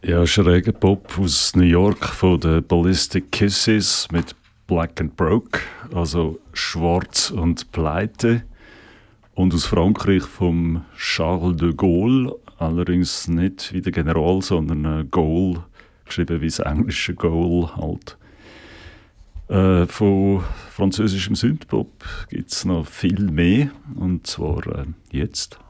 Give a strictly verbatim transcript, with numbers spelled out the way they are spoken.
Ja, schräger Pop aus New York von den Ballistic Kisses mit Black and Broke, also schwarz und pleite. Und aus Frankreich vom Charles de Gaulle, allerdings nicht wie der General, sondern äh, Gaulle, geschrieben wie das englische Goal halt. Äh, von französischem Synthpop gibt es noch viel mehr, und zwar äh, jetzt.